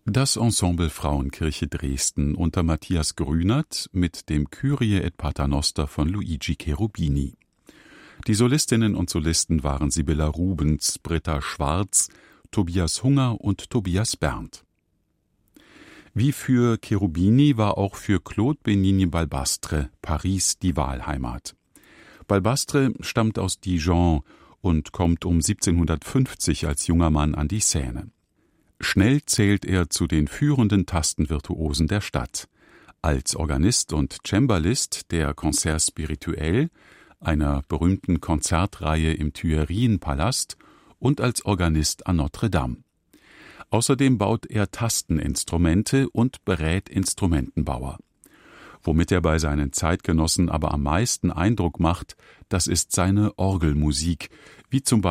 Das Ensemble Frauenkirche Dresden unter Matthias Grünert mit dem Kyrie et Paternoster von Luigi Cherubini. Die Solistinnen und Solisten waren Sibylla Rubens, Britta Schwarz, Tobias Hunger und Tobias Berndt. Wie für Cherubini war auch für Claude Benigni Balbastre Paris die Wahlheimat. Balbastre stammt aus Dijon und kommt um 1750 als junger Mann an die Seine. Schnell zählt er zu den führenden Tastenvirtuosen der Stadt. Als Organist und Cembalist der Concerts Spirituels, einer berühmten Konzertreihe im Tuilerienpalast, und als Organist an Notre Dame. Außerdem baut er Tasteninstrumente und berät Instrumentenbauer. Womit er bei seinen Zeitgenossen aber am meisten Eindruck macht, das ist seine Orgelmusik, wie zum